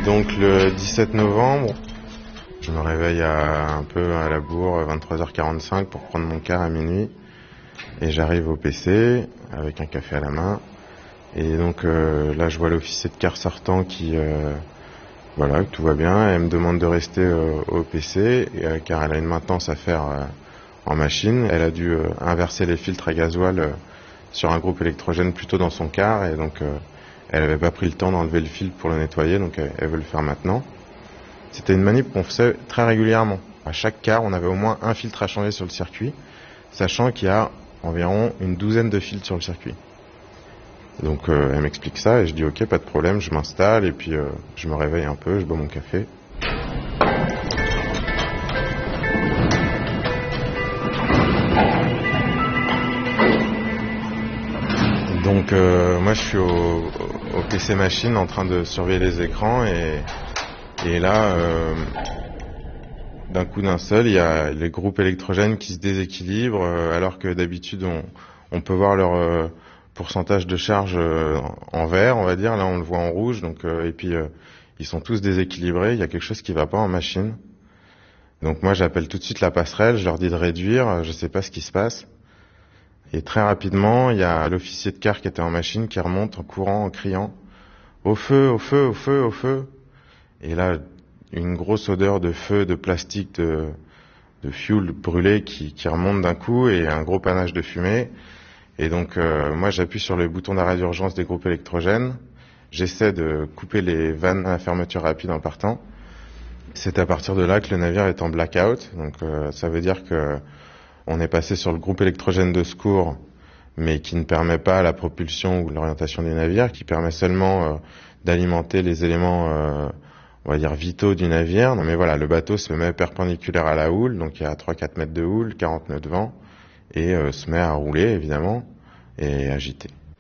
Donc le 17 novembre, je me réveille un peu à la bourre, 23h45 pour prendre mon car à minuit. Et j'arrive au PC avec un café à la main. Et donc là je vois l'officier de car sortant qui... voilà, tout va bien. Elle me demande de rester au PC car elle a une maintenance à faire en machine. Elle a dû inverser les filtres à gasoil sur un groupe électrogène plutôt dans son car et donc elle n'avait pas pris le temps d'enlever le filtre pour le nettoyer, donc elle veut le faire maintenant. C'était une manip qu'on faisait très régulièrement. À chaque car, on avait au moins un filtre à changer sur le circuit, sachant qu'il y a environ une douzaine de filtres sur le circuit. Donc elle m'explique ça et je dis ok, pas de problème, je m'installe et puis je me réveille un peu, je bois mon café. Donc moi je suis au PC machine en train de surveiller les écrans et là d'un coup d'un seul il y a les groupes électrogènes qui se déséquilibrent alors que d'habitude on peut voir leur pourcentage de charge en vert, on va dire. Là on le voit en rouge, donc et puis ils sont tous déséquilibrés, il y a quelque chose qui va pas en machine. Donc moi j'appelle tout de suite la passerelle, je leur dis de réduire, je sais pas ce qui se passe. Et très rapidement, il y a l'officier de car qui était en machine qui remonte en courant, en criant « Au feu, au feu, au feu, au feu !» Et là, une grosse odeur de feu, de plastique, de fuel brûlé qui remonte d'un coup et un gros panache de fumée. Et donc moi j'appuie sur le bouton d'arrêt d'urgence des groupes électrogènes. J'essaie de couper les vannes à fermeture rapide en partant. C'est à partir de là que le navire est en blackout. Donc ça veut dire que on est passé sur le groupe électrogène de secours, mais qui ne permet pas la propulsion ou l'orientation du navire, qui permet seulement d'alimenter les éléments, on va dire, vitaux du navire. Non, mais voilà, le bateau se met perpendiculaire à la houle, donc il y a 3-4 mètres de houle, 40 nœuds de vent, et se met à rouler, évidemment, et agiter.